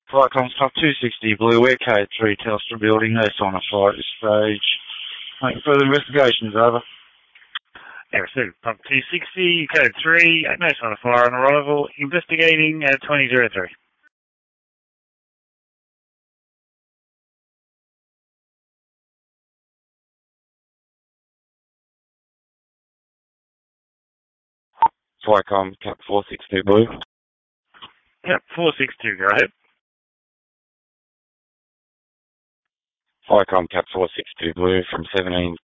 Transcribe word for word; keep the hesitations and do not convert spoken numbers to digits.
Flightcom Club two sixty Blue, we're K three Telstra building, no sign of fire at this stage. Make further investigations, over. Yeah, received. Pump two sixty, code three, no sign of fire on arrival, investigating at twenty oh three. Flightcom Cap four six two Blue. Yep, four six two, go ahead. Flightcom Cap four six two Blue from seventeen